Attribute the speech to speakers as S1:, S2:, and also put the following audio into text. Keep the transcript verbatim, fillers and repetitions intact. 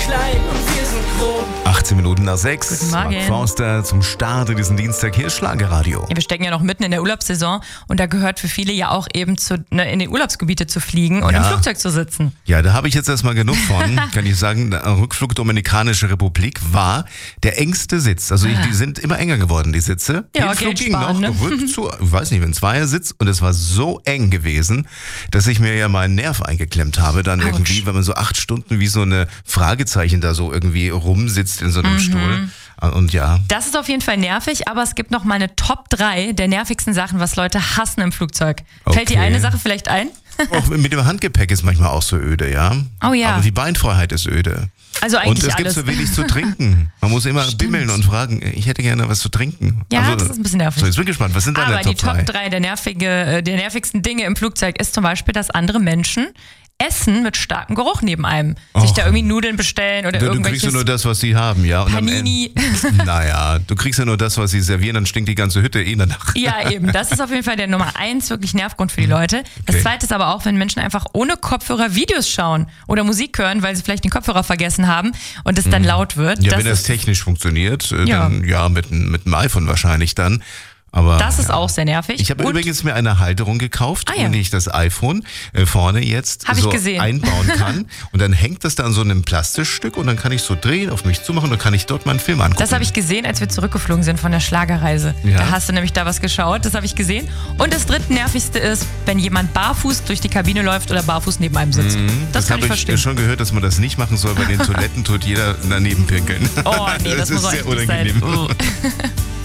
S1: klein und wir sind grob.
S2: achtzehn Minuten nach sechs.
S3: Guten Morgen.
S2: Mark Forster zum Start diesen Dienstag. Hier ist Schlagerradio.
S3: Ja, wir stecken ja noch mitten in der Urlaubssaison und da gehört für viele ja auch eben zu, ne, in die Urlaubsgebiete zu fliegen und
S2: Ja.
S3: im Flugzeug zu sitzen.
S2: Ja, da habe ich jetzt erstmal genug von. Kann ich sagen, der Rückflug Dominikanische Republik war der engste Sitz. Also ich, die sind immer enger geworden, die Sitze.
S3: Ja,
S2: Hinflug
S3: Geld
S2: ging
S3: sparen,
S2: noch
S3: ne?
S2: rück zu, ich weiß nicht, ein Zweiersitz und es war so eng gewesen, dass ich mir ja meinen Nerv eingeklemmt habe dann
S3: Autsch.
S2: irgendwie, wenn man so acht Stunden wie so eine Fragezeichen da so irgendwie rumsitzt in so einem
S3: Mhm.
S2: Stuhl. Und ja,
S3: Das ist auf jeden Fall nervig, aber es gibt noch mal eine Top drei der nervigsten Sachen, was Leute hassen im Flugzeug. Fällt dir
S2: Okay.
S3: eine Sache vielleicht ein?
S2: auch mit dem Handgepäck ist manchmal auch so öde, ja.
S3: Oh ja.
S2: Aber die Beinfreiheit ist öde.
S3: Also
S2: Und
S3: eigentlich
S2: es gibt
S3: alles.
S2: so wenig zu trinken. Man muss immer
S3: Stimmt.
S2: bimmeln und fragen, ich hätte gerne was zu trinken.
S3: Ja,
S2: Also,
S3: das ist ein bisschen nervig.
S2: So, jetzt bin ich gespannt, was sind deine
S3: Aber die
S2: Top drei?
S3: Top drei der, nervige, äh, der nervigsten Dinge im Flugzeug ist zum Beispiel, dass andere Menschen essen mit starkem Geruch neben einem. Sich
S2: Och.
S3: da irgendwie Nudeln bestellen oder
S2: Du, du kriegst
S3: irgendwelches
S2: ja nur das, was sie haben, ja. Und am
S3: Panini.
S2: Ende- Naja, du kriegst ja nur das, was sie servieren, dann stinkt die ganze Hütte eh danach.
S3: Ja, eben. Das ist auf jeden Fall der Nummer eins wirklich Nervgrund für die Leute. Das
S2: Okay.
S3: zweite ist aber auch, wenn Menschen einfach ohne Kopfhörer Videos schauen oder Musik hören, weil sie vielleicht den Kopfhörer vergessen haben und es dann laut wird.
S2: Ja,
S3: das
S2: wenn das
S3: ist,
S2: technisch funktioniert, äh,
S3: Ja.
S2: dann ja, mit, n- mit dem iPhone wahrscheinlich dann. Aber
S3: das ist
S2: ja.
S3: auch sehr nervig.
S2: Ich habe
S3: Und-
S2: übrigens mir eine Halterung gekauft,
S3: Ah, ja.
S2: in die ich das iPhone äh, vorne jetzt
S3: Hab ich
S2: so
S3: gesehen.
S2: einbauen kann. Und dann hängt das da an so einem Plastikstück und dann kann ich so drehen, auf mich zumachen und dann kann ich dort meinen Film angucken.
S3: Das habe ich gesehen, als wir zurückgeflogen sind von der Schlagerreise.
S2: Ja.
S3: Da hast du nämlich da was geschaut, das habe ich gesehen. Und das dritte nervigste ist, wenn jemand barfuß durch die Kabine läuft oder barfuß neben einem sitzt. Das, kann
S2: habe
S3: ich verstehen.
S2: schon gehört, dass man das nicht machen soll. Bei den Toiletten tut jeder daneben pinkeln.
S3: Oh nee, das,
S2: das
S3: muss
S2: ist
S3: auch
S2: sehr
S3: echt nicht
S2: unangenehm.
S3: sein. Oh.